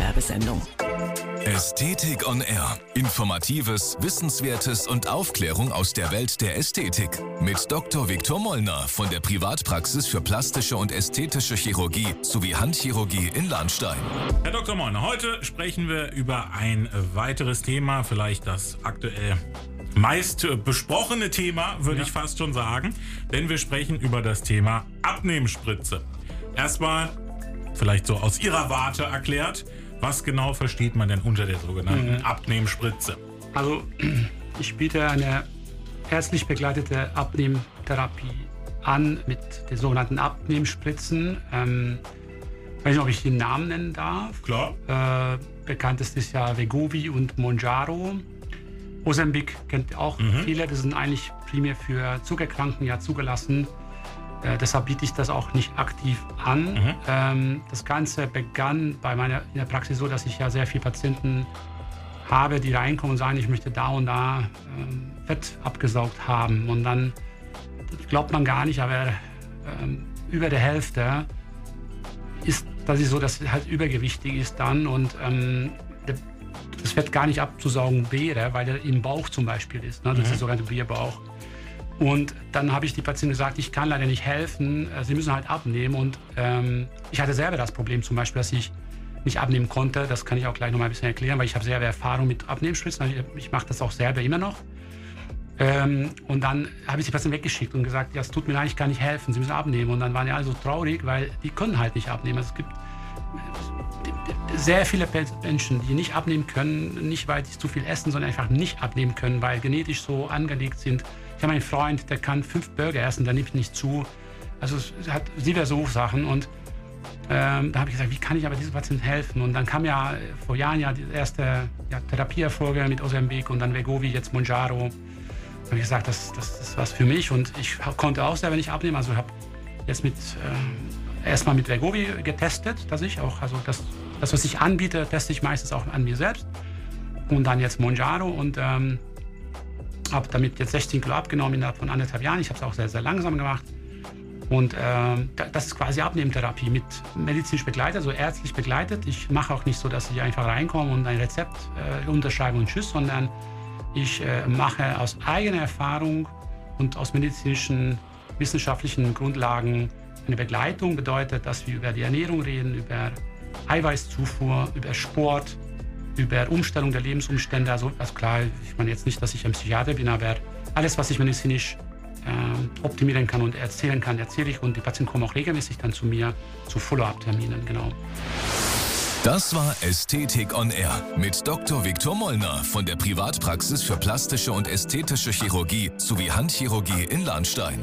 Werbesendung. Ästhetik on Air. Informatives, Wissenswertes und Aufklärung aus der Welt der Ästhetik. Mit Dr. Viktor Mollner von der Privatpraxis für plastische und ästhetische Chirurgie sowie Handchirurgie in Lahnstein. Herr Dr. Mollner, heute sprechen wir über ein weiteres Thema, vielleicht das aktuell meist besprochene Thema, würde ich fast schon sagen. Denn wir sprechen über das Thema Abnehmspritze. Erstmal, vielleicht so aus Ihrer Warte erklärt, was genau versteht man denn unter der sogenannten Abnehmspritze? Also ich biete eine ärztlich begleitete Abnehmtherapie an mit den sogenannten Abnehmspritzen. Ich weiß nicht, ob ich den Namen nennen darf. Klar. Bekanntest ist ja Wegovy und Mounjaro. Ozempic kennt auch viele. Das sind eigentlich primär für Zuckerkranken ja zugelassen. Deshalb biete ich das auch nicht aktiv an. Das Ganze begann bei in der Praxis so, dass ich ja sehr viele Patienten habe, die reinkommen und sagen, ich möchte da und da Fett abgesaugt haben. Und dann glaubt man gar nicht, aber über der Hälfte ist das so, dass es halt übergewichtig ist dann und das Fett gar nicht abzusaugen wäre, weil er im Bauch zum Beispiel ist. Ne? Das ist der sogenannte Bierbauch. Und dann habe ich die Patienten gesagt, ich kann leider nicht helfen, sie müssen halt abnehmen. Und ich hatte selber das Problem zum Beispiel, dass ich nicht abnehmen konnte. Das kann ich auch gleich noch mal ein bisschen erklären, weil ich habe selber Erfahrung mit Abnehmspritzen. Ich mache das auch selber immer noch. Und dann habe ich die Patienten weggeschickt und gesagt, ja, es tut mir leid, ich kann nicht helfen, sie müssen abnehmen. Und dann waren die alle so traurig, weil die können halt nicht abnehmen. Also es gibt sehr viele Menschen, die nicht abnehmen können, nicht weil sie zu viel essen, sondern einfach nicht abnehmen können, weil genetisch so angelegt sind. Ich habe einen Freund, der kann 5 Burger essen, der nimmt nicht zu. Also es hat diverse Ursachen und da habe ich gesagt, wie kann ich aber diesen Patienten helfen? Und dann kam ja vor Jahren ja die erste Therapieerfolge mit Ozempic und dann Wegovy, jetzt Mounjaro. Da habe ich gesagt, das ist was für mich und ich konnte auch selber nicht abnehmen. Also ich habe jetzt erstmal mit Wegovy getestet, dass ich auch, also das, was ich anbiete, teste ich meistens auch an mir selbst. Und dann jetzt Mounjaro und habe damit jetzt 16 Kilo abgenommen innerhalb von 1,5 Jahren. Ich habe es auch sehr, sehr langsam gemacht. Und das ist quasi Abnehmtherapie mit medizinisch begleitet, also ärztlich begleitet. Ich mache auch nicht so, dass ich einfach reinkomme und ein Rezept unterschreibe und tschüss, sondern ich mache aus eigener Erfahrung und aus medizinischen, wissenschaftlichen Grundlagen eine Begleitung. Bedeutet, dass wir über die Ernährung reden, über Eiweißzufuhr, über Sport, über Umstellung der Lebensumstände. Also klar, ich meine jetzt nicht, dass ich ein Psychiater bin, aber alles, was ich medizinisch optimieren kann und erzählen kann, erzähle ich. Und die Patienten kommen auch regelmäßig dann zu mir zu Follow-up-Terminen, genau. Das war Ästhetik on Air mit Dr. Viktor Mollner von der Privatpraxis für plastische und ästhetische Chirurgie sowie Handchirurgie in Lahnstein.